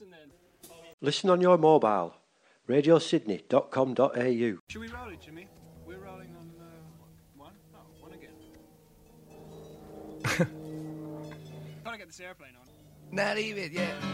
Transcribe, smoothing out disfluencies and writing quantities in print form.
Listen on your mobile. radiosydney.com.au. Should we roll it, Jimmy? We're rolling on one? Oh, one again. Gotta get this airplane on. Not even, yeah.